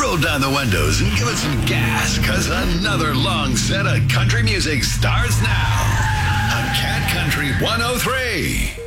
roll down the windows and give it some gas, because another long set of country music starts now on Cat Country 103.